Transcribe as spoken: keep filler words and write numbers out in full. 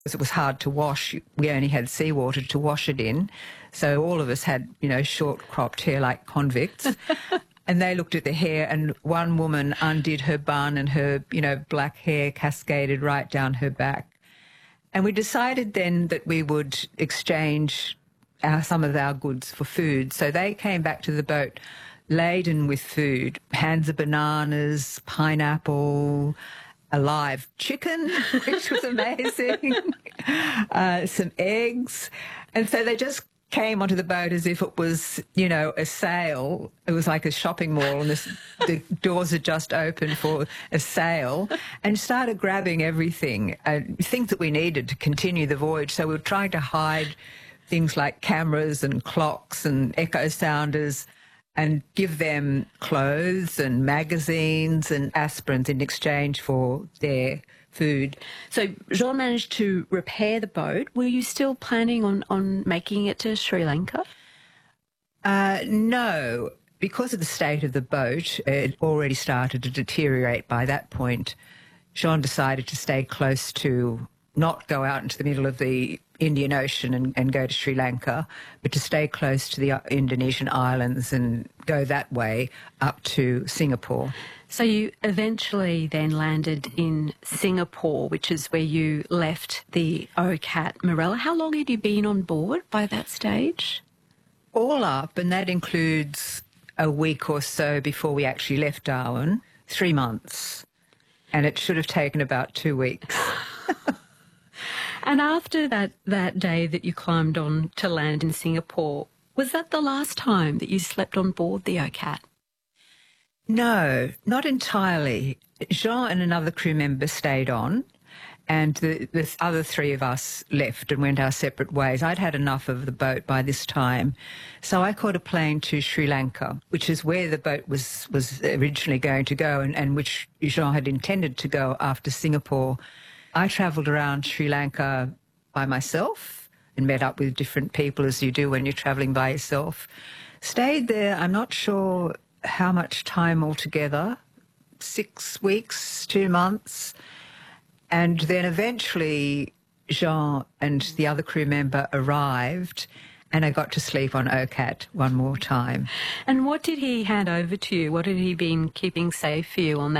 It was hard to wash. We only had seawater to wash it in. So all of us had, you know, short cropped hair like convicts. And they looked at the hair, and one woman undid her bun and her, you know, black hair cascaded right down her back. And we decided then that we would exchange our, some of our goods for food. So they came back to the boat laden with food, hands of bananas, pineapple, a live chicken, which was amazing, uh, some eggs. And so they just came onto the boat as if it was, you know, a sale. It was like a shopping mall, and this, the doors had just opened for a sale, and started grabbing everything, uh, things that we needed to continue the voyage. So we were trying to hide things like cameras and clocks and echo sounders, and give them clothes and magazines and aspirins in exchange for their food. So Jean managed to repair the boat. Were you still planning on, on making it to Sri Lanka? Uh, no, because of the state of the boat, it already started to deteriorate by that point. Jean decided to stay close to, not go out into the middle of the Indian Ocean and, and go to Sri Lanka, but to stay close to the Indonesian islands and go that way up to Singapore. So you eventually then landed in Singapore, which is where you left the OCAT Morella. How long had you been on board by that stage? All up, and that includes a week or so before we actually left Darwin, three months. And it should have taken about two weeks. And after that, that day that you climbed on to land in Singapore, was that the last time that you slept on board the OCAT? No, not entirely. Jean and another crew member stayed on, and the, the other three of us left and went our separate ways. I'd had enough of the boat by this time, so I caught a plane to Sri Lanka, which is where the boat was, was originally going to go, and, and which Jean had intended to go after Singapore. I travelled around Sri Lanka by myself and met up with different people, as you do when you're travelling by yourself. Stayed there, I'm not sure how much time altogether, six weeks, two months. And then eventually Jean and the other crew member arrived, and I got to sleep on OCAT one more time. And what did he hand over to you? What had he been keeping safe for you on that